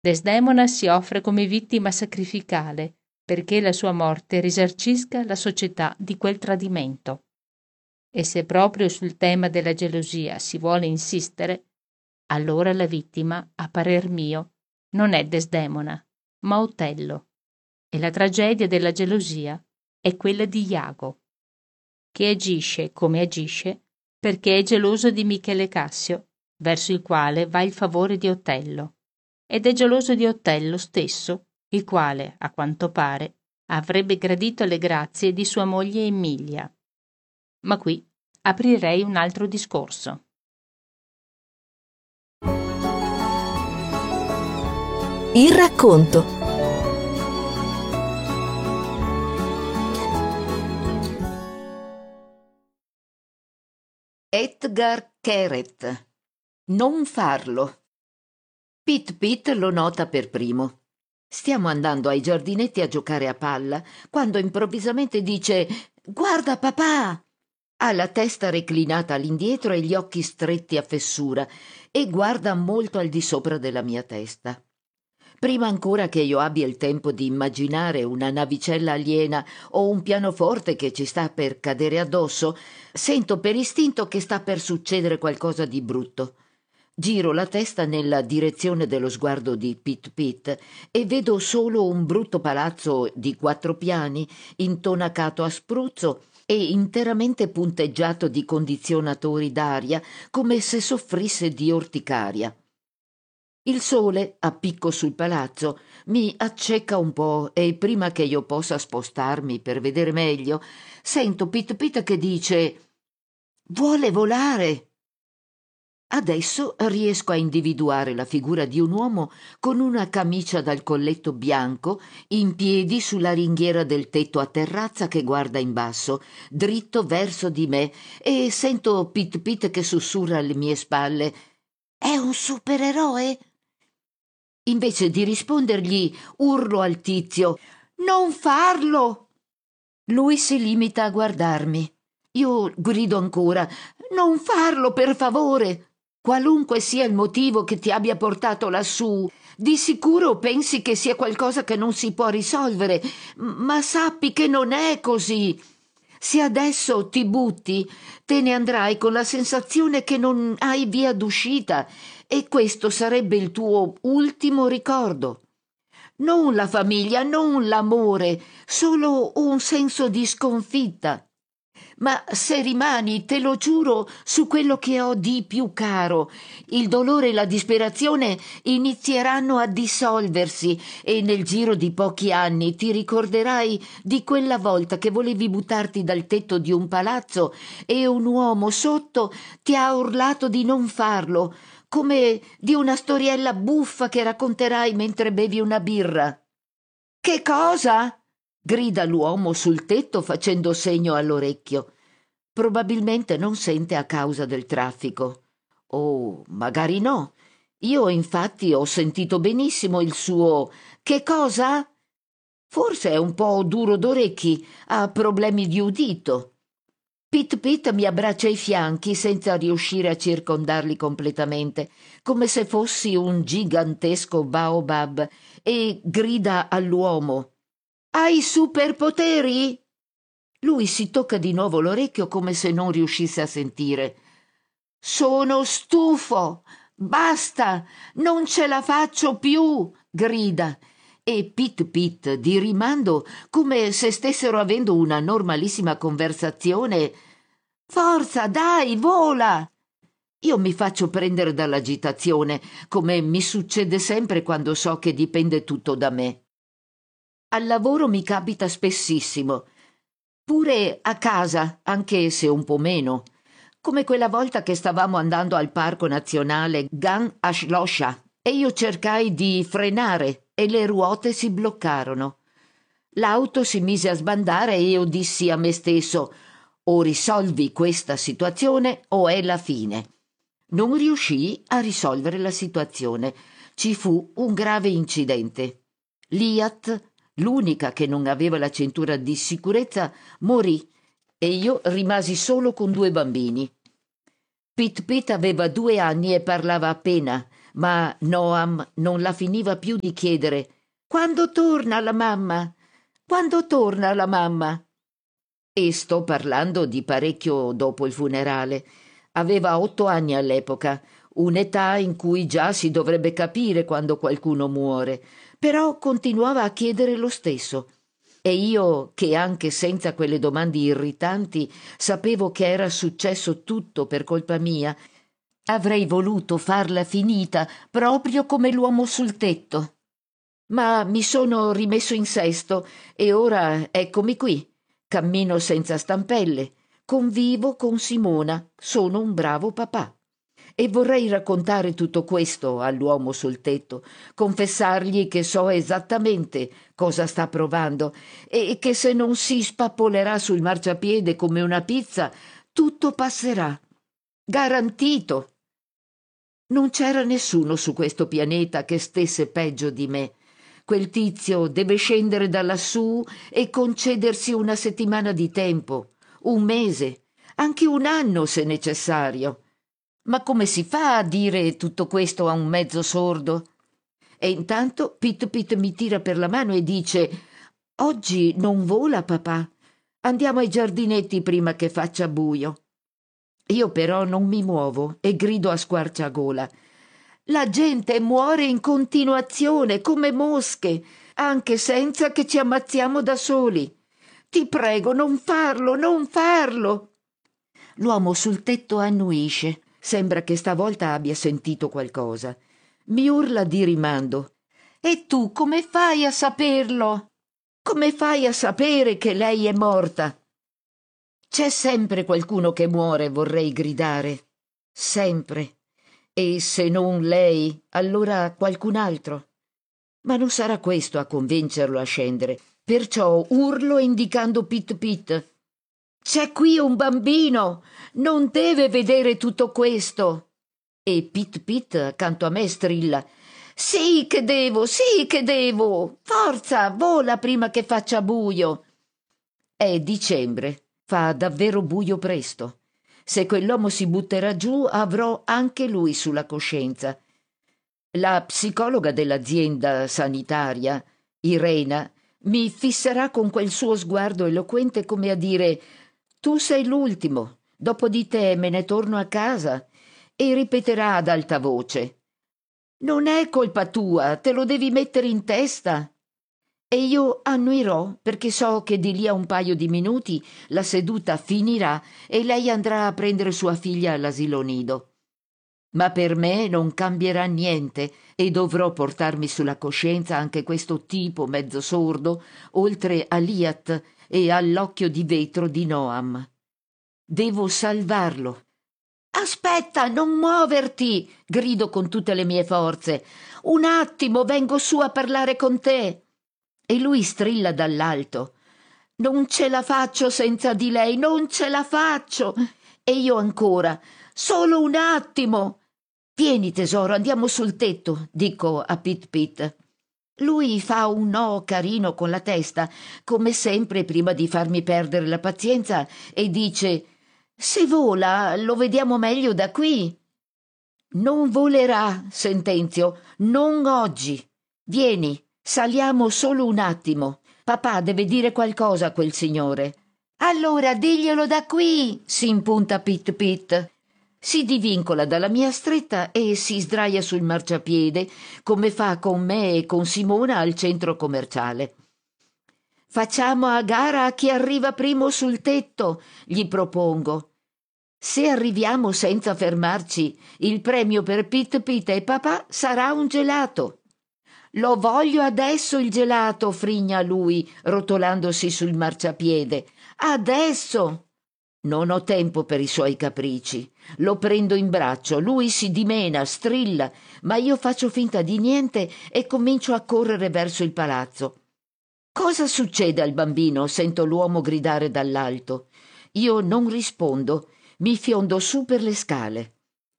Desdemona si offre come vittima sacrificale perché la sua morte risarcisca la società di quel tradimento. E se proprio sul tema della gelosia si vuole insistere, allora la vittima, a parer mio, non è Desdemona, ma Otello. E la tragedia della gelosia è quella di Iago, che agisce come agisce perché è geloso di Michele Cassio, verso il quale va il favore di Otello, ed è geloso di Otello stesso, il quale, a quanto pare, avrebbe gradito le grazie di sua moglie Emilia. Ma qui aprirei un altro discorso. Il racconto. Edgar Keret. Non farlo. Pit lo nota per primo. Stiamo andando ai giardinetti a giocare a palla quando improvvisamente dice: «Guarda papà!» Ha la testa reclinata all'indietro e gli occhi stretti a fessura e guarda molto al di sopra della mia testa. Prima ancora che io abbia il tempo di immaginare una navicella aliena o un pianoforte che ci sta per cadere addosso, sento per istinto che sta per succedere qualcosa di brutto. Giro la testa nella direzione dello sguardo di Pit e vedo solo un brutto palazzo di 4 piani, intonacato a spruzzo e interamente punteggiato di condizionatori d'aria, come se soffrisse di orticaria. Il sole, a picco sul palazzo, mi acceca un po' e prima che io possa spostarmi per vedere meglio, sento Pit che dice: «Vuole volare!» Adesso riesco a individuare la figura di un uomo con una camicia dal colletto bianco, in piedi sulla ringhiera del tetto a terrazza che guarda in basso, dritto verso di me, e sento Pit che sussurra alle mie spalle: «È un supereroe?» Invece di rispondergli, urlo al tizio: «Non farlo!» Lui si limita a guardarmi. Io grido ancora: «Non farlo, per favore!» Qualunque sia il motivo che ti abbia portato lassù, di sicuro pensi che sia qualcosa che non si può risolvere, ma sappi che non è così. Se adesso ti butti, te ne andrai con la sensazione che non hai via d'uscita e questo sarebbe il tuo ultimo ricordo. Non la famiglia, non l'amore, solo un senso di sconfitta. Ma se rimani, te lo giuro, su quello che ho di più caro, il dolore e la disperazione inizieranno a dissolversi e nel giro di pochi anni ti ricorderai di quella volta che volevi buttarti dal tetto di un palazzo e un uomo sotto ti ha urlato di non farlo, come di una storiella buffa che racconterai mentre bevi una birra. «Che cosa?» grida l'uomo sul tetto facendo segno all'orecchio. Probabilmente non sente a causa del traffico. O magari no. Io infatti ho sentito benissimo il suo «Che cosa?» Forse è un po' duro d'orecchi, ha problemi di udito. Pit mi abbraccia i fianchi senza riuscire a circondarli completamente, come se fossi un gigantesco baobab, e grida all'uomo: «Hai superpoteri?» Lui si tocca di nuovo l'orecchio come se non riuscisse a sentire. «Sono stufo! Basta! Non ce la faccio più!» grida. E Pit, di rimando, come se stessero avendo una normalissima conversazione: «Forza, dai, vola!» Io mi faccio prendere dall'agitazione, come mi succede sempre quando so che dipende tutto da me. Al lavoro mi capita spessissimo, pure a casa, anche se un po' meno, come quella volta che stavamo andando al Parco Nazionale Gan Ashlosha e io cercai di frenare e le ruote si bloccarono. L'auto si mise a sbandare e io dissi a me stesso: «O risolvi questa situazione o è la fine». Non riuscii a risolvere la situazione. Ci fu un grave incidente. Liat, l'unica che non aveva la cintura di sicurezza, morì e io rimasi solo con 2 bambini. Pit aveva 2 anni e parlava appena, ma Noam non la finiva più di chiedere: «Quando torna la mamma? Quando torna la mamma?» E sto parlando di parecchio dopo il funerale. Aveva 8 anni all'epoca, un'età in cui già si dovrebbe capire quando qualcuno muore, però continuava a chiedere lo stesso. E io, che anche senza quelle domande irritanti sapevo che era successo tutto per colpa mia, avrei voluto farla finita proprio come l'uomo sul tetto. Ma mi sono rimesso in sesto e ora eccomi qui. Cammino senza stampelle, convivo con Simona, sono un bravo papà. E vorrei raccontare tutto questo all'uomo sul tetto, confessargli che so esattamente cosa sta provando e che se non si spappolerà sul marciapiede come una pizza, tutto passerà. Garantito. Non c'era nessuno su questo pianeta che stesse peggio di me. Quel tizio deve scendere da lassù e concedersi una settimana di tempo, un mese, anche un anno se necessario. Ma come si fa a dire tutto questo a un mezzo sordo? E intanto Pit Pit mi tira per la mano e dice: «Oggi non vola, papà. Andiamo ai giardinetti prima che faccia buio». Io però non mi muovo e grido a squarciagola: «La gente muore in continuazione come mosche, anche senza che ci ammazziamo da soli. Ti prego, non farlo, non farlo!» L'uomo sul tetto annuisce. Sembra che stavolta abbia sentito qualcosa. Mi urla di rimando: «E tu come fai a saperlo? Come fai a sapere che lei è morta?» «C'è sempre qualcuno che muore», vorrei gridare. Sempre. E se non lei, allora qualcun altro. Ma non sarà questo a convincerlo a scendere. Perciò urlo indicando Pit Pit: «C'è qui un bambino! Non deve vedere tutto questo!» E Pit Pit accanto a me strilla: «Sì che devo, sì che devo! Forza, vola prima che faccia buio!» È dicembre, fa davvero buio presto. Se quell'uomo si butterà giù, avrò anche lui sulla coscienza. La psicologa dell'azienda sanitaria, Irena, mi fisserà con quel suo sguardo eloquente come a dire: «Tu sei l'ultimo, dopo di te me ne torno a casa», e ripeterà ad alta voce: «Non è colpa tua, te lo devi mettere in testa». E io annuirò perché so che di lì a un paio di minuti la seduta finirà e lei andrà a prendere sua figlia all'asilo nido. Ma per me non cambierà niente e dovrò portarmi sulla coscienza anche questo tipo mezzo sordo, oltre a Liat e all'occhio di vetro di Noam. Devo salvarlo. «Aspetta, non muoverti!» grido con tutte le mie forze. «Un attimo, vengo su a parlare con te!» E lui strilla dall'alto: «Non ce la faccio senza di lei, non ce la faccio!» E io ancora: «Solo un attimo!» «Vieni tesoro, andiamo sul tetto», dico a Pit Pit. Lui fa un no carino con la testa, come sempre prima di farmi perdere la pazienza, e dice: «Se vola, lo vediamo meglio da qui». «Non volerà», sentenzio, «non oggi. Vieni, saliamo solo un attimo. Papà deve dire qualcosa a quel signore». «Allora diglielo da qui», si impunta Pit Pit. Si divincola dalla mia stretta e si sdraia sul marciapiede, come fa con me e con Simona al centro commerciale. «Facciamo a gara a chi arriva primo sul tetto», gli propongo. Se arriviamo senza fermarci, il premio per Pit Pit e papà sarà un gelato. «Lo voglio adesso il gelato», frigna lui, rotolandosi sul marciapiede. «Adesso!» Non ho tempo per i suoi capricci. Lo prendo in braccio, lui si dimena, strilla, ma io faccio finta di niente e comincio a correre verso il palazzo. «Cosa succede al bambino?» sento l'uomo gridare dall'alto. Io non rispondo. Mi fiondo su per le scale.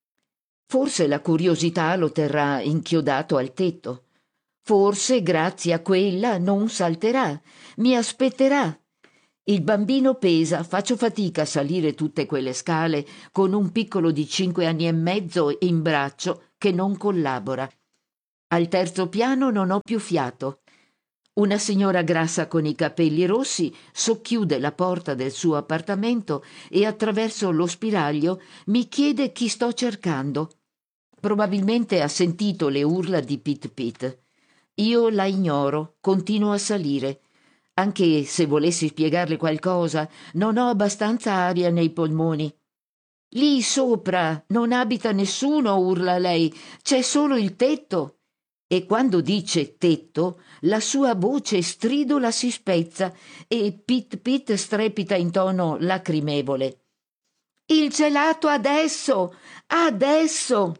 Forse la curiosità lo terrà inchiodato al tetto. Forse, grazie a quella, non salterà. Mi aspetterà. Il bambino pesa, faccio fatica a salire tutte quelle scale con un piccolo di 5 anni e mezzo in braccio che non collabora. Al terzo piano non ho più fiato. Una signora grassa con i capelli rossi socchiude la porta del suo appartamento e attraverso lo spiraglio mi chiede chi sto cercando. Probabilmente ha sentito le urla di Pit Pit. Io la ignoro, continuo a salire. Anche se volessi spiegarle qualcosa, non ho abbastanza aria nei polmoni. Lì sopra non abita nessuno, urla lei, c'è solo il tetto. E quando dice tetto, la sua voce stridula si spezza e Pit Pit strepita in tono lacrimevole. Il gelato adesso! Adesso!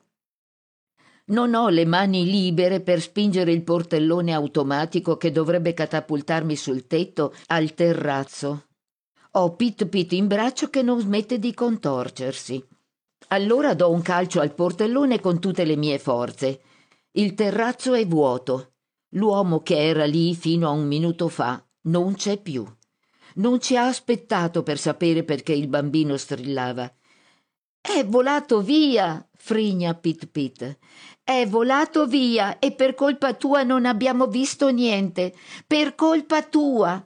Non ho le mani libere per spingere il portellone automatico che dovrebbe catapultarmi sul tetto al terrazzo. Ho Pit Pit in braccio che non smette di contorcersi. Allora do un calcio al portellone con tutte le mie forze. Il terrazzo è vuoto. L'uomo che era lì fino a un minuto fa non c'è più. Non ci ha aspettato per sapere perché il bambino strillava. È volato via, frigna Pit Pit. È volato via e per colpa tua non abbiamo visto niente. Per colpa tua.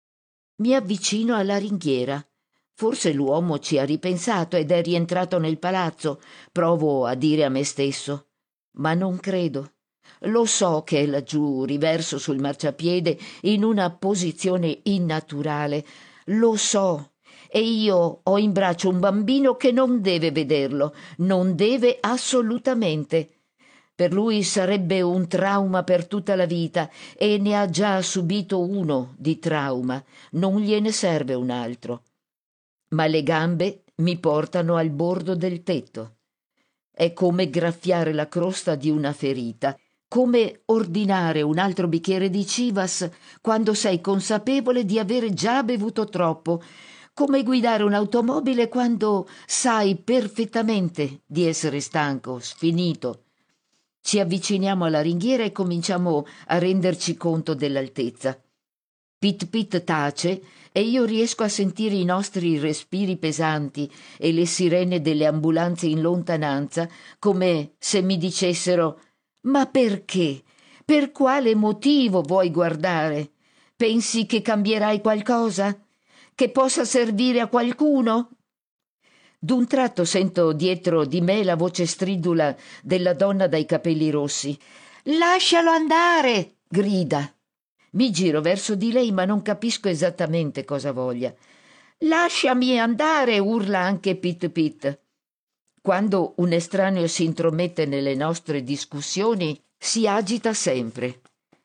Mi avvicino alla ringhiera. Forse l'uomo ci ha ripensato ed è rientrato nel palazzo, provo a dire a me stesso. Ma non credo. Lo so che è laggiù, riverso sul marciapiede, in una posizione innaturale. Lo so. E io ho in braccio un bambino che non deve vederlo, non deve assolutamente. Per lui sarebbe un trauma per tutta la vita e ne ha già subito uno di trauma, non gliene serve un altro. Ma le gambe mi portano al bordo del tetto. È come graffiare la crosta di una ferita, come ordinare un altro bicchiere di Chivas quando sei consapevole di avere già bevuto troppo, come guidare un'automobile quando sai perfettamente di essere stanco, sfinito. Ci avviciniamo alla ringhiera e cominciamo a renderci conto dell'altezza. Pit Pit tace e io riesco a sentire i nostri respiri pesanti e le sirene delle ambulanze in lontananza, come se mi dicessero: «Ma perché? Per quale motivo vuoi guardare? Pensi che cambierai qualcosa? Che possa servire a qualcuno?» D'un tratto sento dietro di me la voce stridula della donna dai capelli rossi. «Lascialo andare!» grida. Mi giro verso di lei ma non capisco esattamente cosa voglia. «Lasciami andare!» urla anche Pit Pit. Quando un estraneo si intromette nelle nostre discussioni, si agita sempre.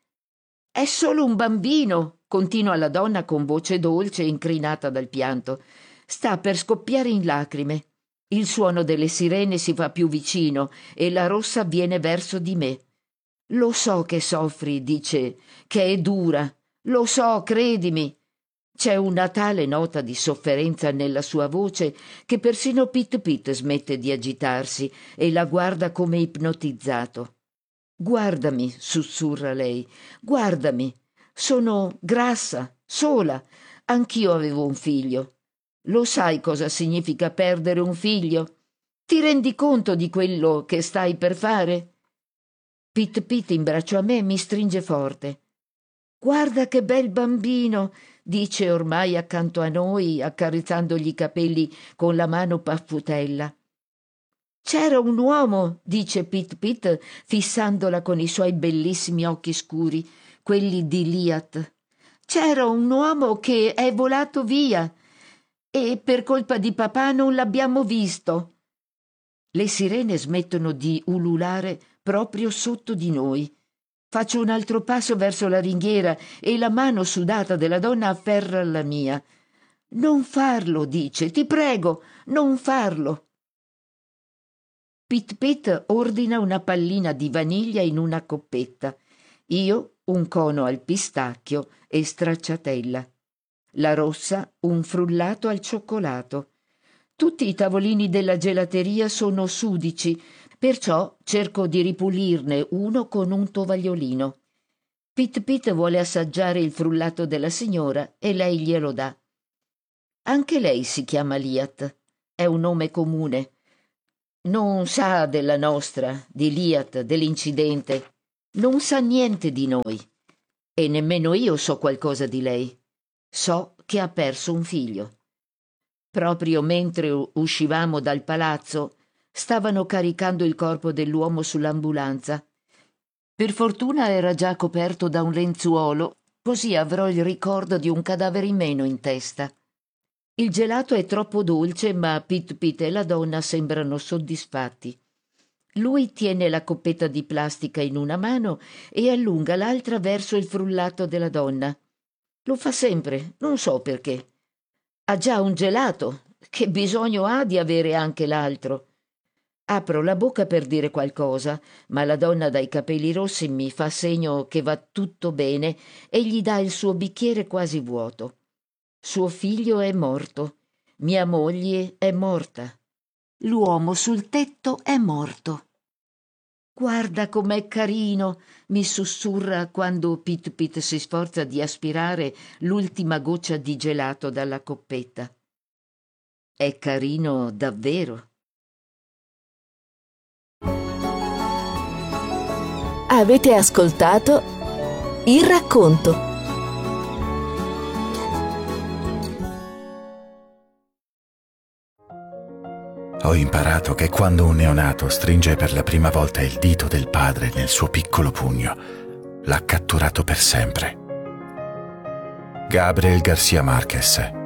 «È solo un bambino!» continua la donna con voce dolce incrinata dal pianto. Sta per scoppiare in lacrime. Il suono delle sirene si fa più vicino e la rossa viene verso di me. «Lo so che soffri», dice, «che è dura. Lo so, credimi». C'è una tale nota di sofferenza nella sua voce che persino Pit Pit smette di agitarsi e la guarda come ipnotizzato. «Guardami», sussurra lei, «guardami. Sono grassa, sola. Anch'io avevo un figlio. Lo sai cosa significa perdere un figlio? Ti rendi conto di quello che stai per fare?» Pit Pit in braccio a me mi stringe forte. «Guarda che bel bambino», dice ormai accanto a noi, accarezzandogli i capelli con la mano paffutella. «C'era un uomo», dice Pit Pit, fissandola con i suoi bellissimi occhi scuri, quelli di Liat. «C'era un uomo che è volato via e per colpa di papà non l'abbiamo visto». Le sirene smettono di ululare proprio sotto di noi. Faccio un altro passo verso la ringhiera e la mano sudata della donna afferra la mia. «Non farlo», dice, «ti prego, non farlo». Pit Pit ordina una pallina di vaniglia in una coppetta. Io un cono al pistacchio e stracciatella. La rossa un frullato al cioccolato. Tutti i tavolini della gelateria sono sudici, perciò cerco di ripulirne uno con un tovagliolino. Pit Pit vuole assaggiare il frullato della signora e lei glielo dà. Anche lei si chiama Liat. È un nome comune. Non sa della nostra, di Liat, dell'incidente. Non sa niente di noi. E nemmeno io so qualcosa di lei. So che ha perso un figlio. Proprio mentre uscivamo dal palazzo, stavano caricando il corpo dell'uomo sull'ambulanza. Per fortuna era già coperto da un lenzuolo, così avrò il ricordo di un cadavere in meno in testa. Il gelato è troppo dolce, ma Pit-Pit e la donna sembrano soddisfatti. Lui tiene la coppetta di plastica in una mano e allunga l'altra verso il frullato della donna. Lo fa sempre, non so perché. Ha già un gelato, che bisogno ha di avere anche l'altro? Apro la bocca per dire qualcosa, ma la donna dai capelli rossi mi fa segno che va tutto bene e gli dà il suo bicchiere quasi vuoto. Suo figlio è morto, mia moglie è morta, l'uomo sul tetto è morto. Guarda com'è carino, mi sussurra quando Pit-Pit si sforza di aspirare l'ultima goccia di gelato dalla coppetta. È carino davvero. Avete ascoltato Il racconto. Ho imparato che quando un neonato stringe per la prima volta il dito del padre nel suo piccolo pugno, l'ha catturato per sempre. Gabriel García Márquez.